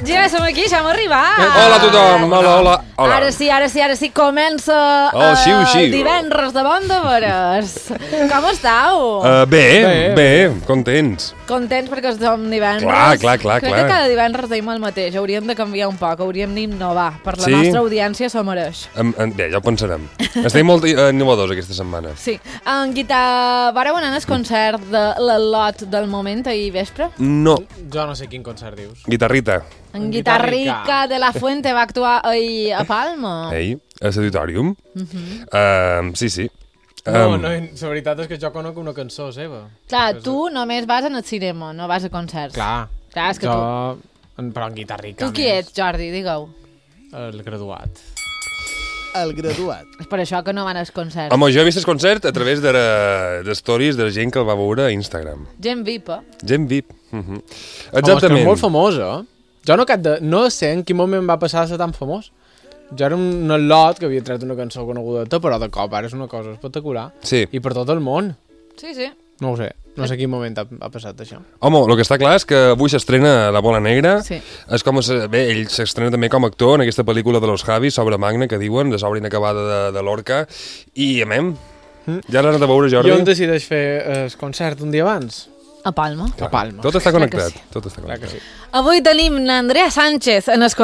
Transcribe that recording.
Ja som aquí, ja hem arribat. Hola a tothom, hola. Ara sí, comença el divendres de Bon de Veres. Com estàu? Bé, contents. Contents perquè som divendres. Clar. Crec que cada divendres deim el mateix. Hauríem de canviar un poc, hauríem d'innovar. Per la nostra audiència s'ho mereix. Bé, ja ho pensarem. Estem molt innovadors aquesta setmana. Sí. Vareu anar al concert de l'Al·lot del moment ahir vespre? No. Jo no sé quin concert dius. Guitarrita. En Guitarrica de la Fuente va actuar ahir a Palma. Ei, a l'Auditorium. Sí. No, la veritat és que jo conec una cançó seva. Clar, tu només vas al cinema, no vas a concerts. Clar, és que però en Guitarrica. Tu qui ets, Jordi? Digue-ho. El graduat. És per això que no van als concerts. Home, jo he vist el concert a través de stories de gent que el va veure a Instagram. Gent VIP, Gent VIP. Exactament. Home, és molt famós, Jo no sé en quin moment va passar a ser tan famós. Jo era un Al·lot que havia tret una cançó conegudeta, però de cop ara és una cosa espectacular. Sí. I per tot el món. Sí. No ho sé, no sé quin moment ha passat això. Home, el que està clar és que avui s'estrena La Bola Negra. Sí. És com ell s'estrena també com a actor en aquesta pel·lícula de los Javis sobre Magna, que diuen, de l'obra inacabada de Lorca. I, ja l'has de veure, Jordi? I on decideix fer el concert un dia abans? A Palma. A Palma. Tot està connectat. Sí. Tot està connectat. Clar que sí. Avui tenim n'Andrea Sánchez en el